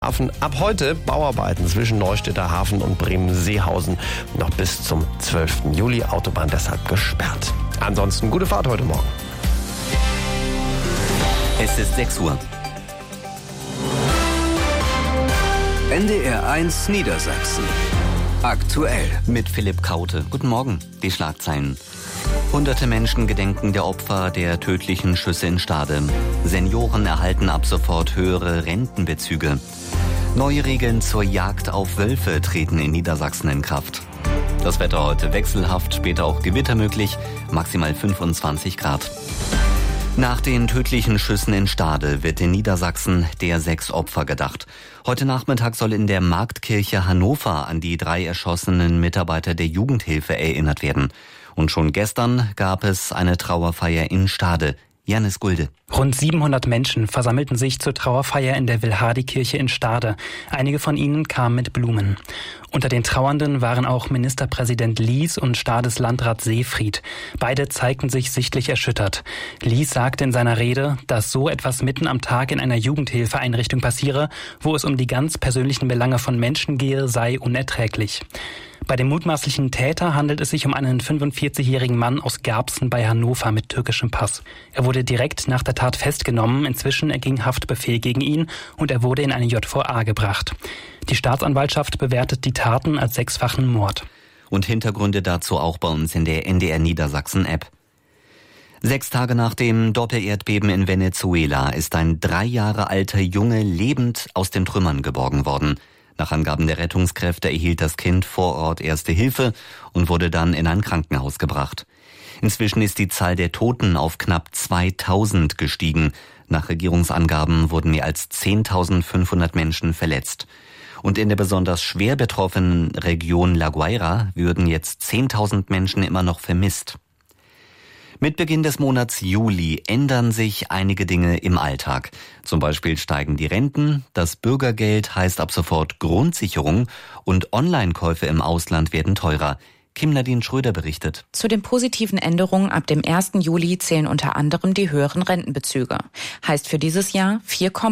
Hafen. Ab heute Bauarbeiten zwischen Neustädter Hafen und Bremen-Seehausen noch bis zum 12. Juli. Autobahn deshalb gesperrt. Ansonsten gute Fahrt heute Morgen. Es ist 6 Uhr. NDR 1 Niedersachsen. Aktuell. Mit Philipp Kaute. Guten Morgen. Die Schlagzeilen. Hunderte Menschen gedenken der Opfer der tödlichen Schüsse in Stade. Senioren erhalten ab sofort höhere Rentenbezüge. Neue Regeln zur Jagd auf Wölfe treten in Niedersachsen in Kraft. Das Wetter heute wechselhaft, später auch Gewitter möglich, maximal 25 Grad. Nach den tödlichen Schüssen in Stade wird in Niedersachsen der 6 Opfer gedacht. Heute Nachmittag soll in der Marktkirche Hannover an die 3 erschossenen Mitarbeiter der Jugendhilfe erinnert werden. Und schon gestern gab es eine Trauerfeier in Stade. Janis Gulde. Rund 700 Menschen versammelten sich zur Trauerfeier in der Wilhardi-Kirche in Stade. Einige von ihnen kamen mit Blumen. Unter den Trauernden waren auch Ministerpräsident Lies und Stades Landrat Seefried. Beide zeigten sich sichtlich erschüttert. Lies sagte in seiner Rede, dass so etwas mitten am Tag in einer Jugendhilfeeinrichtung passiere, wo es um die ganz persönlichen Belange von Menschen gehe, sei unerträglich. Bei dem mutmaßlichen Täter handelt es sich um einen 45-jährigen Mann aus Garbsen bei Hannover mit türkischem Pass. Er wurde direkt nach der Tat festgenommen. Inzwischen erging Haftbefehl gegen ihn und er wurde in eine JVA gebracht. Die Staatsanwaltschaft bewertet die Taten als 6-fachen Mord. Und Hintergründe dazu auch bei uns in der NDR Niedersachsen-App. 6 Tage nach dem Doppelerdbeben in Venezuela ist ein 3 Jahre alter Junge lebend aus den Trümmern geborgen worden. Nach Angaben der Rettungskräfte erhielt das Kind vor Ort erste Hilfe und wurde dann in ein Krankenhaus gebracht. Inzwischen ist die Zahl der Toten auf knapp 2000 gestiegen. Nach Regierungsangaben wurden mehr als 10.500 Menschen verletzt. Und in der besonders schwer betroffenen Region La Guaira würden jetzt 10.000 Menschen immer noch vermisst. Mit Beginn des Monats Juli ändern sich einige Dinge im Alltag. Zum Beispiel steigen die Renten, das Bürgergeld heißt ab sofort Grundsicherung und Online-Käufe im Ausland werden teurer. Kim-Nadine Schröder berichtet. Zu den positiven Änderungen ab dem 1. Juli zählen unter anderem die höheren Rentenbezüge. Heißt für dieses Jahr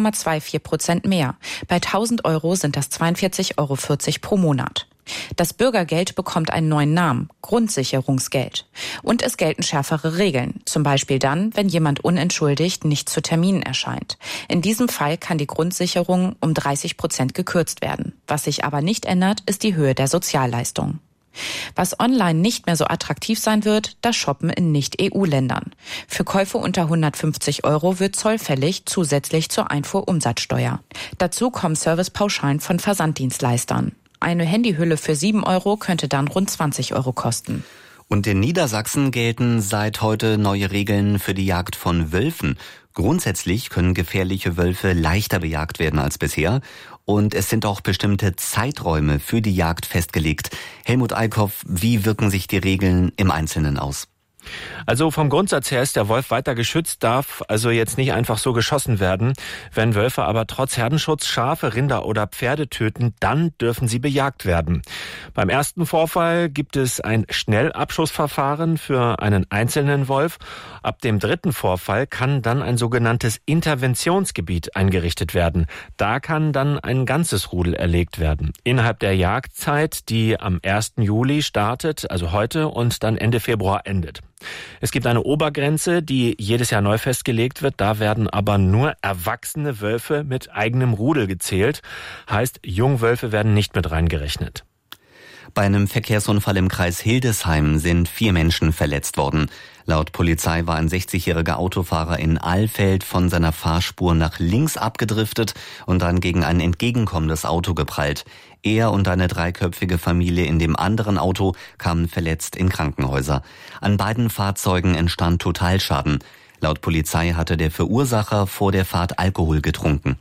4,24% mehr. Bei 1.000 Euro sind das 42,40 Euro pro Monat. Das Bürgergeld bekommt einen neuen Namen, Grundsicherungsgeld. Und es gelten schärfere Regeln, zum Beispiel dann, wenn jemand unentschuldigt nicht zu Terminen erscheint. In diesem Fall kann die Grundsicherung um 30% gekürzt werden. Was sich aber nicht ändert, ist die Höhe der Sozialleistungen. Was online nicht mehr so attraktiv sein wird, das Shoppen in Nicht-EU-Ländern. Für Käufe unter 150 Euro wird Zoll fällig, zusätzlich zur Einfuhrumsatzsteuer. Dazu kommen Servicepauschalen von Versanddienstleistern. Eine Handyhülle für 7 Euro könnte dann rund 20 Euro kosten. Und in Niedersachsen gelten seit heute neue Regeln für die Jagd von Wölfen. Grundsätzlich können gefährliche Wölfe leichter bejagt werden als bisher. Und es sind auch bestimmte Zeiträume für die Jagd festgelegt. Helmut Eickhoff, wie wirken sich die Regeln im Einzelnen aus? Also vom Grundsatz her ist der Wolf weiter geschützt, darf also jetzt nicht einfach so geschossen werden. Wenn Wölfe aber trotz Herdenschutz Schafe, Rinder oder Pferde töten, dann dürfen sie bejagt werden. Beim ersten Vorfall gibt es ein Schnellabschussverfahren für einen einzelnen Wolf. Ab dem 3. Vorfall kann dann ein sogenanntes Interventionsgebiet eingerichtet werden. Da kann dann ein ganzes Rudel erlegt werden. Innerhalb der Jagdzeit, die am 1. Juli startet, also heute, und dann Ende Februar endet. Es gibt eine Obergrenze, die jedes Jahr neu festgelegt wird. Da werden aber nur erwachsene Wölfe mit eigenem Rudel gezählt. Heißt, Jungwölfe werden nicht mit reingerechnet. Bei einem Verkehrsunfall im Kreis Hildesheim sind 4 Menschen verletzt worden. Laut Polizei war ein 60-jähriger Autofahrer in Alfeld von seiner Fahrspur nach links abgedriftet und dann gegen ein entgegenkommendes Auto geprallt. Er und eine 3-köpfige Familie in dem anderen Auto kamen verletzt in Krankenhäuser. An beiden Fahrzeugen entstand Totalschaden. Laut Polizei hatte der Verursacher vor der Fahrt Alkohol getrunken.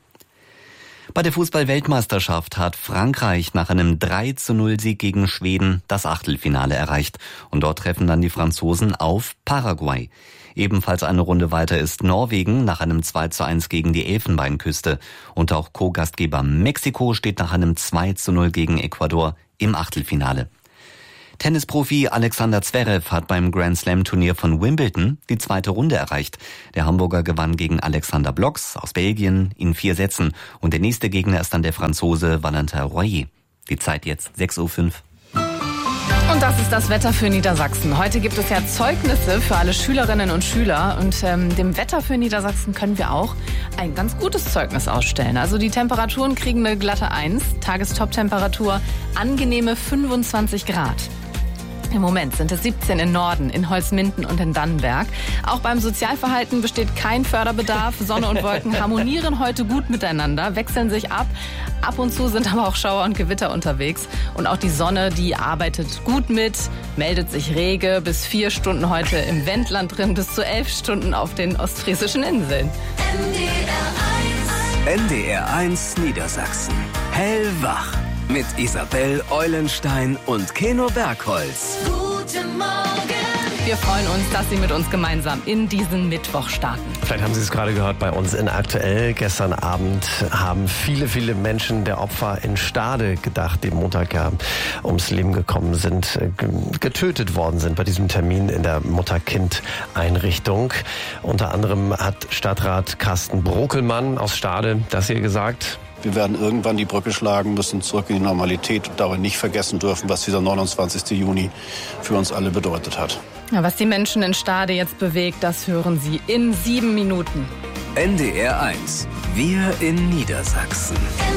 Bei der Fußball-Weltmeisterschaft hat Frankreich nach einem 3:0-Sieg gegen Schweden das Achtelfinale erreicht. Und dort treffen dann die Franzosen auf Paraguay. Ebenfalls eine Runde weiter ist Norwegen nach einem 2:1 gegen die Elfenbeinküste. Und auch Co-Gastgeber Mexiko steht nach einem 2:0 gegen Ecuador im Achtelfinale. Tennisprofi Alexander Zverev hat beim Grand-Slam-Turnier von Wimbledon die 2. Runde erreicht. Der Hamburger gewann gegen Alexander Blox aus Belgien in 4 Sätzen. Und der nächste Gegner ist dann der Franzose Valentin Royer. Die Zeit jetzt 6:05 Uhr. Und das ist das Wetter für Niedersachsen. Heute gibt es ja Zeugnisse für alle Schülerinnen und Schüler. Und dem Wetter für Niedersachsen können wir auch ein ganz gutes Zeugnis ausstellen. Also die Temperaturen kriegen eine glatte 1. Tagestop-Temperatur angenehme 25 Grad. Im Moment sind es 17 in Norden, in Holzminden und in Dannenberg. Auch beim Sozialverhalten besteht kein Förderbedarf. Sonne und Wolken harmonieren heute gut miteinander, wechseln sich ab. Ab und zu sind aber auch Schauer und Gewitter unterwegs. Und auch die Sonne, die arbeitet gut mit, meldet sich rege. Bis 4 Stunden heute im Wendland drin, bis zu 11 Stunden auf den ostfriesischen Inseln. NDR 1 Niedersachsen. Hellwach. Mit Isabel Eulenstein und Keno Bergholz. Guten Morgen. Wir freuen uns, dass Sie mit uns gemeinsam in diesen Mittwoch starten. Vielleicht haben Sie es gerade gehört bei uns in Aktuell. Gestern Abend haben viele Menschen der Opfer in Stade gedacht, die Montag ja ums Leben gekommen sind, getötet worden sind bei diesem Termin in der Mutter-Kind-Einrichtung. Unter anderem hat Stadtrat Carsten Brockelmann aus Stade das hier gesagt. Wir werden irgendwann die Brücke schlagen müssen, zurück in die Normalität und dabei nicht vergessen dürfen, was dieser 29. Juni für uns alle bedeutet hat. Ja, was die Menschen in Stade jetzt bewegt, das hören Sie in 7 Minuten. NDR 1. Wir in Niedersachsen.